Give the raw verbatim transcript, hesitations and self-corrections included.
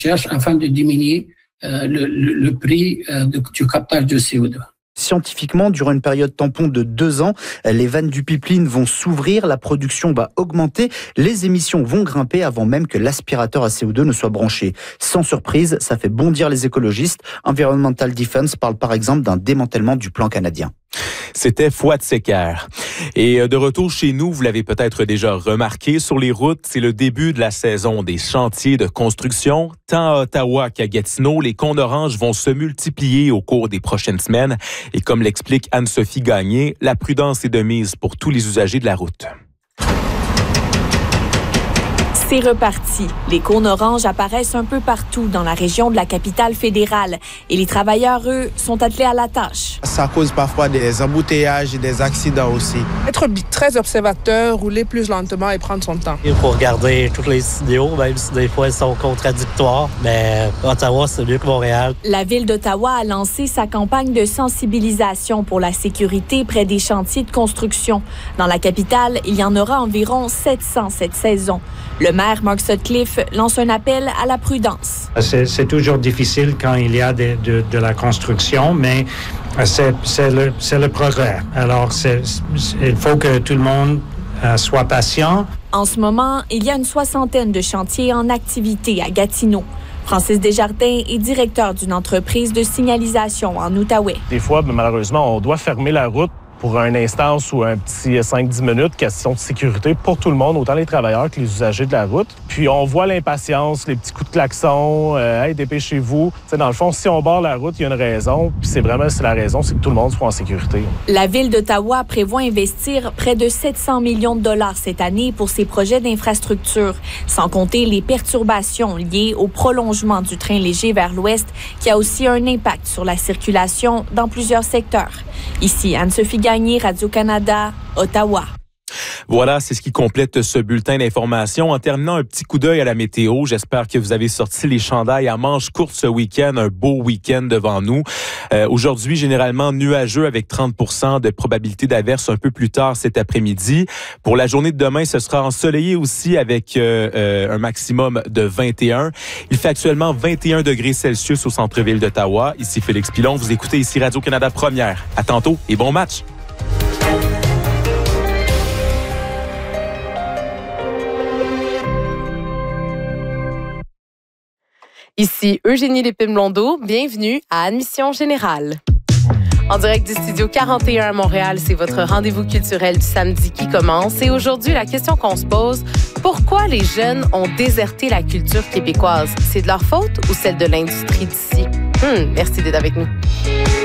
recherche afin de diminuer euh, le, le, le prix euh, de, du captage de C O deux. Scientifiquement, durant une période tampon de deux ans, les vannes du pipeline vont s'ouvrir, la production va augmenter, les émissions vont grimper avant même que l'aspirateur à C O deux ne soit branché. Sans surprise, ça fait bondir les écologistes. Environmental Defense parle par exemple d'un démantèlement du plan canadien. C'était Fouad Secker. Et de retour chez nous, vous l'avez peut-être déjà remarqué, sur les routes, c'est le début de la saison des chantiers de construction. Tant à Ottawa qu'à Gatineau, les cônes oranges vont se multiplier au cours des prochaines semaines. Et comme l'explique Anne-Sophie Gagné, la prudence est de mise pour tous les usagers de la route. C'est reparti. Les cônes oranges apparaissent un peu partout dans la région de la capitale fédérale et les travailleurs, eux, sont attelés à la tâche. Ça cause parfois des embouteillages et des accidents aussi. Être très observateur, rouler plus lentement et prendre son temps. Il faut regarder tous les signaux, même si des fois ils sont contradictoires, mais Ottawa, c'est mieux que Montréal. La Ville d'Ottawa a lancé sa campagne de sensibilisation pour la sécurité près des chantiers de construction. Dans la capitale, il y en aura environ sept cents cette saison. Le maire Mark Sutcliffe lance un appel à la prudence. C'est, c'est toujours difficile quand il y a de, de, de la construction, mais c'est, c'est, le, c'est le progrès. Alors, c'est, il faut que tout le monde euh, soit patient. En ce moment, il y a une soixantaine de chantiers en activité à Gatineau. Francis Desjardins est directeur d'une entreprise de signalisation en Outaouais. Des fois, malheureusement, on doit fermer la route pour une instance ou un petit cinq à dix minutes, question de sécurité pour tout le monde, autant les travailleurs que les usagers de la route. Puis on voit l'impatience, les petits coups de klaxon, euh, « Hey, dépêchez-vous ». T'sais, dans le fond, si on barre la route, il y a une raison, puis c'est vraiment c'est la raison, c'est que tout le monde soit en sécurité. La Ville d'Ottawa prévoit investir près de sept cents millions de dollars cette année pour ses projets d'infrastructure, sans compter les perturbations liées au prolongement du train léger vers l'ouest, qui a aussi un impact sur la circulation dans plusieurs secteurs. Ici, Anne-Sophie Gagné, Radio-Canada, Ottawa. Voilà, c'est ce qui complète ce bulletin d'information. En terminant, un petit coup d'œil à la météo. J'espère que vous avez sorti les chandails à manches courtes ce week-end. Un beau week-end devant nous. Euh, aujourd'hui, généralement nuageux avec trente pour cent de probabilité d'averse un peu plus tard cet après-midi. Pour la journée de demain, ce sera ensoleillé aussi avec euh, euh, un maximum de vingt et un. Il fait actuellement vingt et un degrés Celsius au centre-ville d'Ottawa. Ici Félix Pilon. Vous écoutez ici Radio-Canada Première. À tantôt et bon match. Ici Eugénie Lépine-Blondeau, bienvenue à Admission Générale. En direct du studio quarante et un à Montréal, c'est votre rendez-vous culturel du samedi qui commence. Et aujourd'hui, la question qu'on se pose, pourquoi les jeunes ont déserté la culture québécoise? C'est de leur faute ou celle de l'industrie d'ici? Hum, merci d'être avec nous.